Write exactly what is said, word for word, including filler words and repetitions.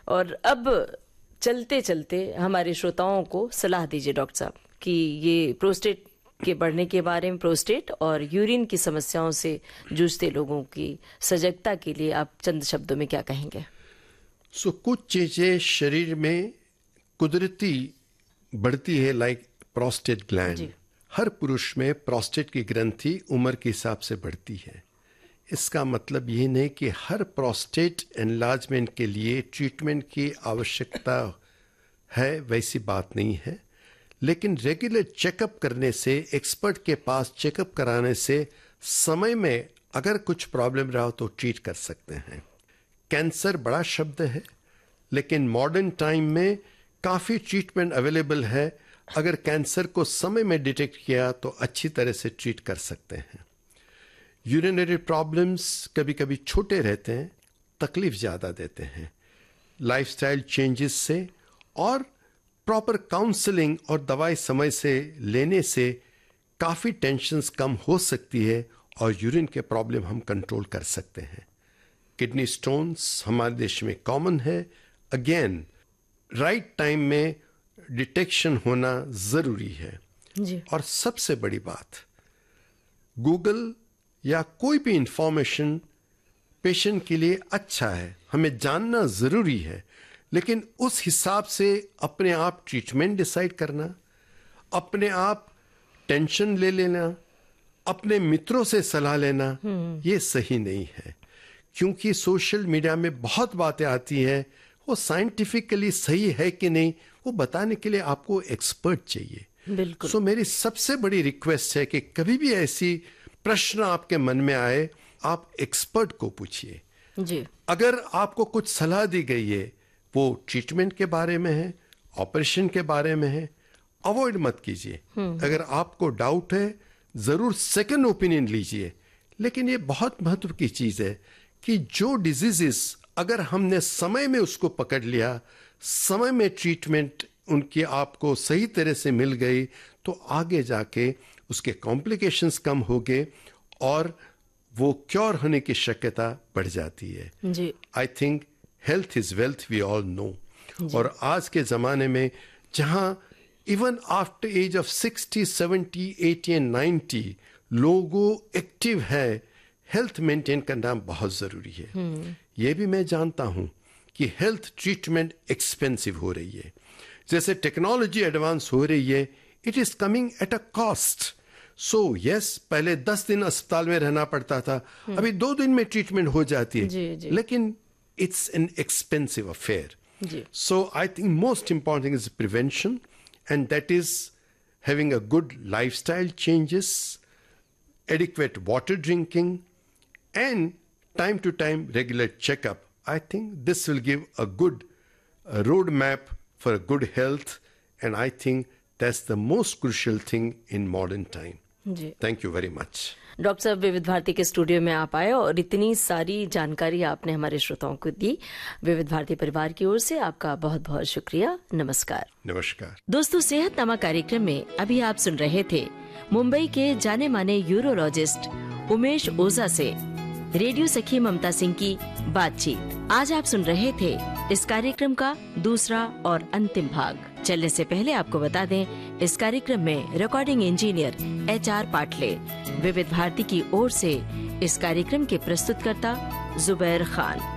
और अब चलते चलते हमारे श्रोताओं को सलाह दीजिए डॉक्टर साहब कि ये प्रोस्टेट के बढ़ने के बारे में, प्रोस्टेट और यूरिन की समस्याओं से जूझते लोगों की सजगता के लिए आप चंद शब्दों में क्या कहेंगे? सो so, कुछ चीजें शरीर में कुदरती बढ़ती है, लाइक प्रोस्टेट ग्लैंड। हर पुरुष में प्रोस्टेट की ग्रंथि उम्र के हिसाब से बढ़ती है। इसका मतलब ये नहीं कि हर प्रोस्टेट एनलार्जमेंट के लिए ट्रीटमेंट की आवश्यकता है, वैसी बात नहीं है। लेकिन रेगुलर चेकअप करने से, एक्सपर्ट के पास चेकअप कराने से समय में अगर कुछ प्रॉब्लम रहा तो ट्रीट कर सकते हैं। कैंसर बड़ा शब्द है, लेकिन मॉडर्न टाइम में काफ़ी ट्रीटमेंट अवेलेबल है। अगर कैंसर को समय में डिटेक्ट किया तो अच्छी तरह से ट्रीट कर सकते हैं। यूरिनरी प्रॉब्लम्स कभी कभी छोटे रहते हैं, तकलीफ ज़्यादा देते हैं। लाइफस्टाइल चेंजेस से और प्रॉपर काउंसलिंग और दवाई समय से लेने से काफ़ी टेंशन्स कम हो सकती है और यूरिन के प्रॉब्लम हम कंट्रोल कर सकते हैं। किडनी स्टोन्स हमारे देश में कॉमन है। अगेन राइट टाइम में डिटेक्शन होना ज़रूरी है जी। और सबसे बड़ी बात, गूगल या कोई भी इंफॉर्मेशन पेशेंट के लिए अच्छा है, हमें जानना ज़रूरी है, लेकिन उस हिसाब से अपने आप ट्रीटमेंट डिसाइड करना, अपने आप टेंशन ले लेना, अपने मित्रों से सलाह लेना, ये सही नहीं है। क्योंकि सोशल मीडिया में बहुत बातें आती हैं, वो साइंटिफिकली सही है कि नहीं, वो बताने के लिए आपको एक्सपर्ट चाहिए। बिल्कुल। सो मेरी सबसे बड़ी रिक्वेस्ट है कि कभी भी ऐसी प्रश्न आपके मन में आए, आप एक्सपर्ट को पूछिए जी। अगर आपको कुछ सलाह दी गई है, वो ट्रीटमेंट के बारे में है, ऑपरेशन के बारे में है, अवॉइड मत कीजिए। अगर आपको डाउट है, जरूर सेकंड ओपिनियन लीजिए। लेकिन ये बहुत महत्व की चीज है कि जो डिजीजेस अगर हमने समय में उसको पकड़ लिया, समय में ट्रीटमेंट उनकी आपको सही तरह से मिल गई, तो आगे जाके उसके कॉम्प्लिकेशंस कम हो गए और वो क्योर होने की शक्यता बढ़ जाती है। जी। I think health is wealth, we all know. और आज के ज़माने में जहाँ even after as of sixty, seventy, eighty and ninety लोगों एक्टिव है, हेल्थ मेंटेन करना बहुत ज़रूरी है। ये भी मैं जानता हूँ कि हेल्थ ट्रीटमेंट एक्सपेंसिव हो रही है। जैसे टेक्नोलॉजी एडवांस हो रही है, it is coming at a cost. So yes, पहले दस दिन अस्पताल में रहना पड़ता था, अभी दो दिन में ट्रीटमेंट हो जाती है। जी, जी। लेकिन it's an expensive affair. Ji. So I think most important thing is prevention, and that is having a good lifestyle changes, adequate water drinking, and time to time regular checkup. I think this will give a good uh, roadmap for a good health, and I think that's the most crucial thing in modern time. Ji. Thank you very much. Doctor साहब, विविध भारती के studio में आप आए और इतनी सारी जानकारी आपने हमारे श्रोताओं को दी। विविध भारती परिवार की ओर से आपका बहुत बहुत शुक्रिया। नमस्कार। नमस्कार दोस्तों, सेहतनामा कार्यक्रम में अभी आप सुन रहे थे मुंबई के जाने माने यूरोलॉजिस्ट उमेश ओझा से रेडियो सखी ममता सिंह की बातचीत। आज आप सुन रहे थे इस कार्यक्रम का दूसरा और अंतिम भाग। चलने से पहले आपको बता दें, इस कार्यक्रम में recording engineer H R Patle, विविध भारती की ओर से इस कार्यक्रम के प्रस्तुतकर्ता जुबैर खान।